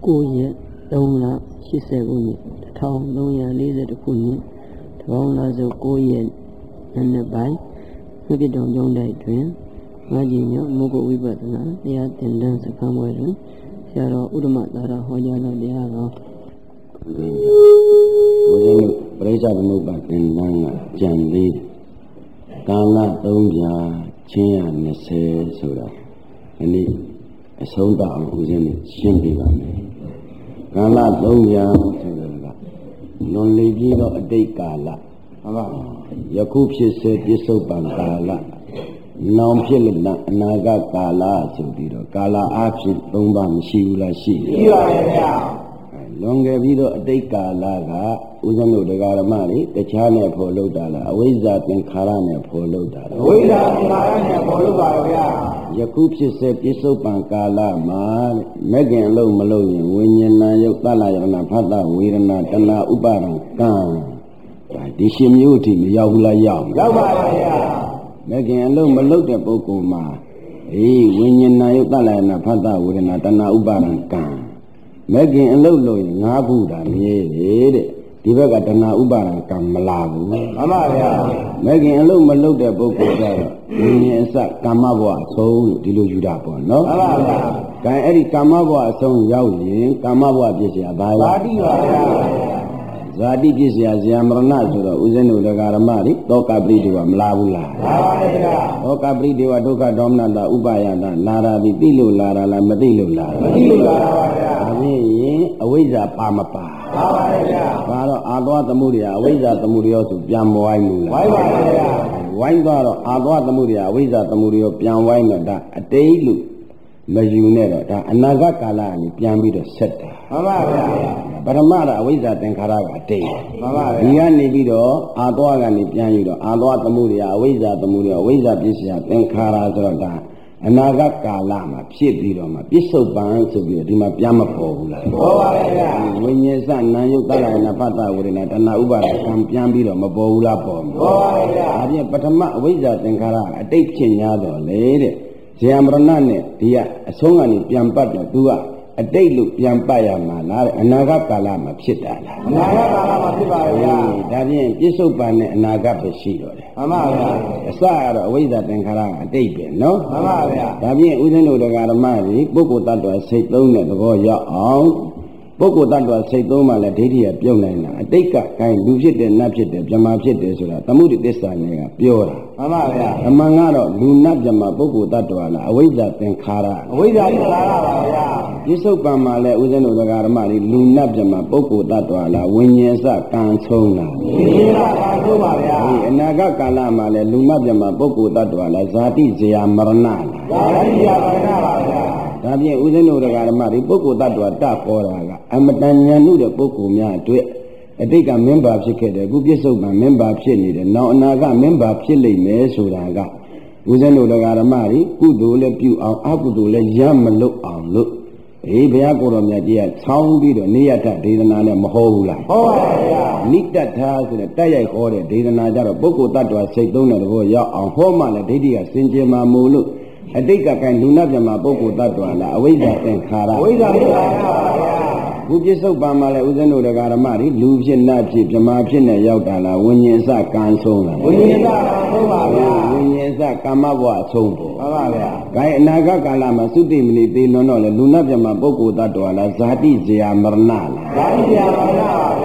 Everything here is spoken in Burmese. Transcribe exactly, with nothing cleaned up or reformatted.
ကိုရက်သုံးလရှစ်ဆယ်ခုနှစ်တစ်ထောင်သုံးရာလေးဆယ်တစ်ခုနှစ်တပေါင်းလာစုကိုရက်နှစ်နှစ်ပိုင်းမြစ်တော်ကျုံတိုက်တွင်ငါးကြီးမြောက်မုဂ္ဂဝိပဿနာတရားသင်တန်းစခန်းပွဲတွင်ဆရာတော်ဥဒ္ဓမသာရဟောကြားတော်တရားတော်ဘုရားပရိစ္ဆေသမုပ္ပါသင်္นานကကြံလေးကာလသုံးပြချင်းရနှစ်ဆယ်ဆိုတာဒီနေ့အဆုံးသတ်အောင်ဦးဇင်းနဲ့ရှင်းပြပါမယ်ကာလသုံးပြဆိုတာကလွန်လေပြီးတော့အတိတ်ကာလဟုတ်ပါယခုဖြစ်စေပြစ္ဆုတ်ပံကာလနောင်ဖြစ်လို့အနာဂတ်ကာလဆိုပြီးတော့ကာလအားဖြင့်သုံးပါမရှိဘူးလားရှိတယ်ရှိပါရဲ့ဗျာလွန်ခဲ့ပြီးတော့အတိတ်ကာလကဦးဇင်းတို့တရားဓမ္မတွေတခြားနဲ့ဖော်လုပ်တာလားအဝိဇ္ဇာသင်္ခါရနဲ့ဖော်လုပ်တာလားအဝိဇ္ဇာသင်္ခါရနဲ့ဖော်လုပ်ပါဗျာယခုဖြစ်စေပြစ္ဆုတ်ပံကာလမှာမဲ့ခင်အလုံးမလုံးရင်ဝိညာဏယုတ်တလယရဏဖတ်တဝေဒနာတဏှာဥပါဒံကံဒီရှင်မျိုးအထိမရောက်ဘူးလားရောက်ရောက်ပါပါဗျာမဲ့ခင်အလုံးမလုံးတဲ့ပုဂ္ဂိုလ်မှာအေးဝိညာဏယုတ်တလယရဏဖတ်တဝေဒနာတဏှာဥပါဒံကံမဲ့ခင်အလုံးလို့ငါးခုတာမြဲတဲ့ဒီဘက်ကတဏှာဥပါဒံကံမလာဘူးမှန်ပါဗျာမဲ့ခင်အလုံးမလုံးတဲ့ပုဂ္ဂိုလ်ကြတော့ဝိညာဉ်အစကာမဘဝအဆုံးလို့ဒီလိုယူတာပေါ့နော်မှန်ပါဗျာဒါအဲ့ဒီကာမဘဝအဆုံးရောက်ရင်ကာမဘဝပြည့်စရာဘာလဲဇာတိပါဗျာဇာတိပြည့်စရာဇာမရဏဆိုတော့ဦးဇင်းတို့တရားဓမ္မတွေတောကပရိဒေဝမလာဘူးလားလာပါဗျာတောကပရိဒေဝဒုက္ခဒေါမနတာဥပါယတာလာတာဒီသိလို့လာတာလားမသိလို့လာတာမသိလို့လာတာပါဗျာဒါဖြင့်ရင်အဝိဇ္ဇာပါမပါပါပါဗျာဒါတော့အာသောသမှုရိယအဝိဇ္ဇာသမှုရိယဆိုပြန်မဝိုင်းဘူးလားဝိုင်းပါဗျာဝိုင်းသွားတော့အာသောသမှုရိယအဝိဇ္ဇာသမှုရိယပြန်ဝိုင်းတော့ဒါအတိတ်လို့မယူနဲ့တော့ဒါအနာဂတ်ကာလကနေပြန်ပြီးတော့ဆက်တာမှန်ပါဗျာပရမရအဝိဇ္ဇာသင်္ခါရကအတိတ်မှန်ပါဗျာဒီကနေပြီးတော့အာသောကနေပြန်ယူတော့အာသောသမှုရိယအဝိဇ္ဇာသမှုရိယအဝိဇ္ဇာပစ္စယသင်္ခါရဆိုတော့ဒါအနာဂတ်ကာလမှာဖြစ်ပြီးတော့မှပြစ္ဆုတ်ပံဆိုပြီးဒီမှာပြန်မပေါ်ဘူးလားပေါ်ပါဗျာဝိညာဉ်စနာယုတ်တလယနာပတ္တဝေဒနာတဏှာဥပါဒကံပြန်ပြီးတော့မပေါ်ဘူးလားပေါ်မှာပေါ်ပါဗျာဒါဖြင့်ပထမအဝိဇ္ဇာသင်္ခါရအတိတ်ဖြစ်냐တော့လေတဲ့ဇေယမရဏနဲ့ဒီကအဆုံးကနေပြန်ပတ်တော့သူကအတိတ်လို့ပြန်ပတ်ရမှာလားတဲ့အနာဂတ်ကာလမှာဖြစ်တာလားအနာဂတ်ကာလမှာဖြစ်ပါဗျာဒါဖြင့်ပြစ္ဆုတ်ပံနဲ့အနာဂတ်ပဲရှိတော့တယ်မှန်ပါဗျာအစကတော့အဝိဇ္ဇာသင်္ခါရအတိတ်ပဲနော်မှန်ပါဗျာဒါဖြင့်ဦးဇင်းတို့တရားဓမ္မတွေပုဂ္ဂိုလ်တ attva စိတ်သုံးတဲ့သဘောရောက်အောင်ပုဂ္ဂိုလ်တ attva စိတ်သုံးမှလည်းဒိဋ္ဌိကပြုတ်နိုင်တာအတိတ်ကကိုင်းလူဖြစ်တယ်နတ်ဖြစ်တယ်ဗြဟ္မာဖြစ်တယ်ဆိုတာသမုဒိသစ္စာနဲ့ကပြောတာမှန်ပါဗျာအမှန်ကတော့လူနတ်ဗြဟ္မာပုဂ္ဂိုလ်တ attva လားအဝိဇ္ဇာသင်္ခါရအဝိဇ္ဇာသင်္ခါရပါဗျာပြစ္ဆုတ်ပံမှာလည်းဦးဇင်းတို့တရားဓမ္မတွေလူနတ်ဗြဟ္မာပုဂ္ဂိုလ်တ attva လားဝိညာဉ်စကံဆုံးလားဝိညာဉ်စကံဆုံးပါဗျာဒီအနာဂတ်ကာလမှာလည်းလူနတ်ဗြဟ္မာပုဂ္ဂိုလ်တ attva လားဇာတိဇရာမရဏလားဇာတိဇရာမရဏပါဗျာဒါဖြင့်ဦးဇင်းတို့တရားဓမ္မတွေပုဂ္ဂိုလ်တ attva တခေါ်တာကအမတန်ဉာဏ်မှုတဲ့ပုဂ္ဂိုလ်များအတွက်အတိတ်ကမင်းဘာဖြစ်ခဲ့တယ်အခုပြစ္ဆုတ်ကမင်းဘာဖြစ်နေတယ်နောက်အနာကမင်းဘာဖြစ်လိမ့်မယ်ဆိုတာကဦးဇင်းတို့တရားဓမ္မတွေကုသိုလ်လည်းပြုအောင်အကုသိုလ်လည်းရမလို့အောင်လို့အေးဘုရားကိုယ်တော်မြတ်ကြီးကဆောင်းပြီးတော့နေရတဒေသနာနဲ့မဟောဘူးလားဟောပါဗျာနိတ္တထာဆိုတဲ့တက်ရိုက်ဟောတဲ့ဒေသနာကြတော့ပုဂ္ဂိုလ်တ attva စိတ်သုံးတဲ့သဘောရောက်အောင်ဟောမှလည်းဒိဋ္ဌိကစင်ကြယ်မှာမို့လို့အတိတ်ကကံလူနာပြမှာပုဂ္ဂိုလ်တ attva လားအဝိဇ္ဇာသင်္ခါရအဝိဇ္ဇာသင်္ခါရပါဗျာဘုပြစ္ဆုတ်ပံမှာလည်းဦးဇင်းတို့တရားဓမ္မတွေလူဖြစ်နတ်ဖြစ်ဗြဟ္မာဖြစ်နဲ့ရောက်တာလားဝိညာဉ်စကံဆုံးလားဝိညာဉ်စကံဆုံးပါဗျာဝိညာဉ်စကာမဘဝအဆုံးပေါ့ဟုတ်ပါဗျာဒါအနာဂတ်ကာလမှာသုတိမဏိသေလွန်တော့လေလူနာပြမှာပုဂ္ဂိုလ်တ attva လားဇာတိဇရာမရဏလားဇာတိဇရာမရဏပါ